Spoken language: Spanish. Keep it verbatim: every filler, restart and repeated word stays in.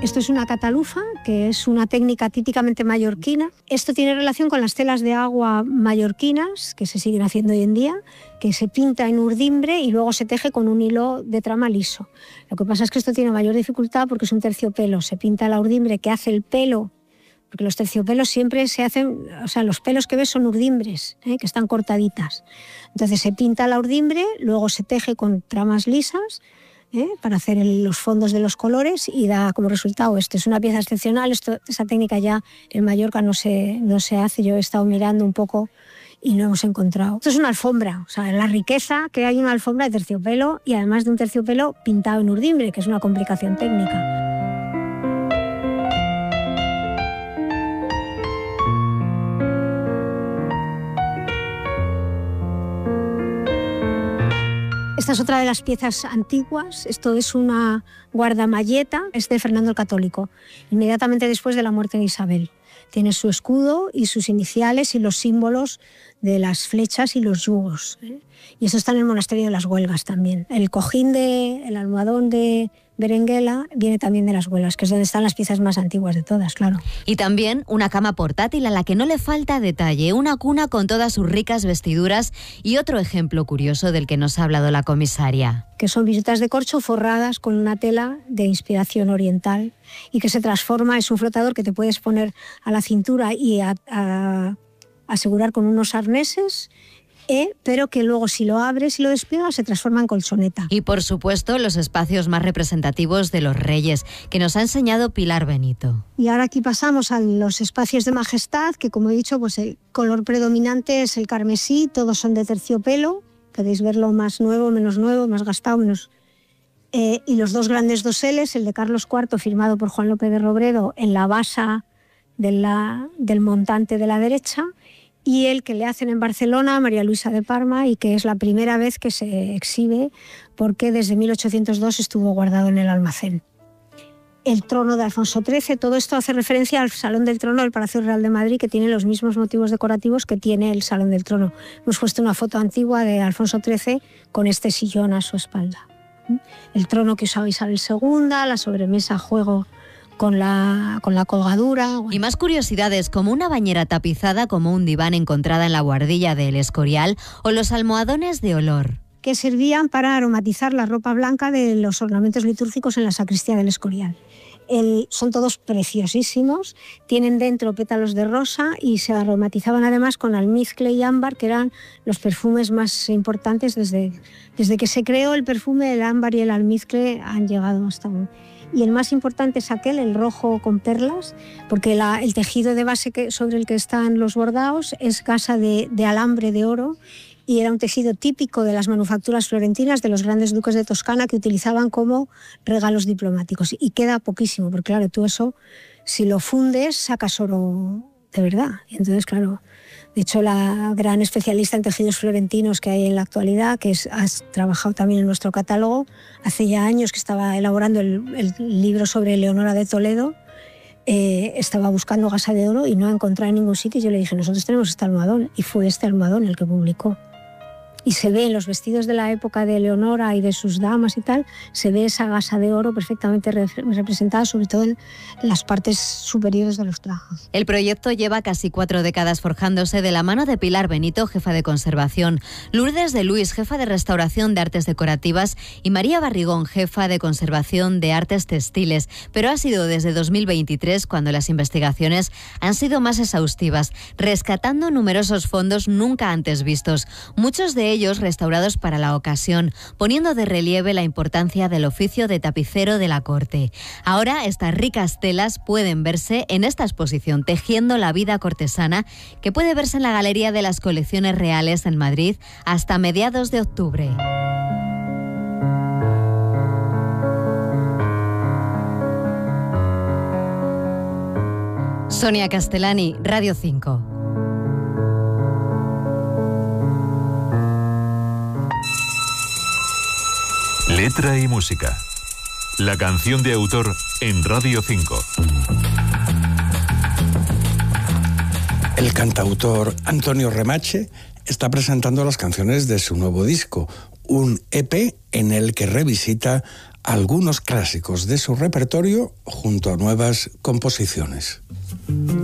Esto es una catalufa, que es una técnica típicamente mallorquina. Esto tiene relación con las telas de agua mallorquinas, que se siguen haciendo hoy en día, que se pinta en urdimbre y luego se teje con un hilo de trama liso. Lo que pasa es que esto tiene mayor dificultad porque es un terciopelo. Se pinta la urdimbre que hace el pelo, porque los terciopelos siempre se hacen, o sea, los pelos que ves son urdimbres, ¿eh? que están cortaditas. Entonces se pinta la urdimbre, luego se teje con tramas lisas, ¿eh? para hacer el, los fondos de los colores y da como resultado esto. Es una pieza excepcional, esto, esa técnica ya en Mallorca no se, no se hace. Yo he estado mirando un poco y no hemos encontrado. Esto es una alfombra, o sea, la riqueza que hay una alfombra de terciopelo y además de un terciopelo pintado en urdimbre, que es una complicación técnica. Esta es otra de las piezas antiguas. Esto es una guardamalleta, es de Fernando el Católico, inmediatamente después de la muerte de Isabel. Tiene su escudo y sus iniciales y los símbolos de las flechas y los yugos, ¿eh? Y eso está en el monasterio de las Huelgas también. El cojín, de, el almohadón de Berenguela viene también de las Huelgas, que es donde están las piezas más antiguas de todas, claro. Y también una cama portátil a la que no le falta detalle, una cuna con todas sus ricas vestiduras y otro ejemplo curioso del que nos ha hablado la comisaria. Que son visetas de corcho forradas con una tela de inspiración oriental y que se transforma, es un flotador que te puedes poner a la cintura y a, a, asegurar con unos arneses, Eh, pero que luego si lo abres y lo despliegas se transforma en colchoneta. Y por supuesto los espacios más representativos de los reyes, que nos ha enseñado Pilar Benito. Y ahora aquí pasamos a los espacios de majestad, que como he dicho, pues el color predominante es el carmesí, todos son de terciopelo, podéis verlo más nuevo, menos nuevo, más gastado, menos... Eh, y los dos grandes doseles, el de Carlos cuarto firmado por Juan López de Robredo en la basa de la, del montante de la derecha, y el que le hacen en Barcelona a María Luisa de Parma y que es la primera vez que se exhibe porque desde mil ochocientos dos estuvo guardado en el almacén. El trono de Alfonso trece, todo esto hace referencia al Salón del Trono del Palacio Real de Madrid, que tiene los mismos motivos decorativos que tiene el Salón del Trono. Hemos puesto una foto antigua de Alfonso trece con este sillón a su espalda. El trono que usaba Isabel segunda, la sobremesa juego Con la, con la colgadura. Y más curiosidades, como una bañera tapizada como un diván encontrada en la buhardilla del Escorial o los almohadones de olor, que servían para aromatizar la ropa blanca de los ornamentos litúrgicos en la sacristía del Escorial. El, son todos preciosísimos, tienen dentro pétalos de rosa y se aromatizaban además con almizcle y ámbar, que eran los perfumes más importantes desde, desde que se creó el perfume. El ámbar y el almizcle han llegado hasta hoy. Y el más importante es aquel, el rojo con perlas, porque la, el tejido de base que, sobre el que están los bordados es gasa de, de alambre de oro y era un tejido típico de las manufacturas florentinas de los grandes duques de Toscana que utilizaban como regalos diplomáticos. Y queda poquísimo, porque claro, tú eso, si lo fundes, sacas oro de verdad. Y entonces, claro, de hecho, la gran especialista en tejidos florentinos que hay en la actualidad, que es, has trabajado también en nuestro catálogo, hace ya años que estaba elaborando el, el libro sobre Leonora de Toledo, eh, estaba buscando gasa de oro y no ha encontrado en ningún sitio. Y yo le dije, nosotros tenemos este almohadón, y fue este almohadón el que publicó. Y se ve en los vestidos de la época de Leonora y de sus damas y tal, se ve esa gasa de oro perfectamente re- representada, sobre todo en las partes superiores de los trajes. El proyecto lleva casi cuatro décadas forjándose de la mano de Pilar Benito, jefa de conservación, Lourdes de Luis, jefa de restauración de artes decorativas, y María Barrigón, jefa de conservación de artes textiles. Pero ha sido desde dos mil veintitrés cuando las investigaciones han sido más exhaustivas, rescatando numerosos fondos nunca antes vistos, muchos de ellos restaurados para la ocasión, poniendo de relieve la importancia del oficio de tapicero de la corte. Ahora estas ricas telas pueden verse en esta exposición Tejiendo la vida cortesana, que puede verse en la Galería de las Colecciones Reales en Madrid hasta mediados de octubre. Sonia Castellani, Radio cinco. Letra y música. La canción de autor en Radio cinco. El cantautor Antonio Remache está presentando las canciones de su nuevo disco, un E P en el que revisita algunos clásicos de su repertorio junto a nuevas composiciones.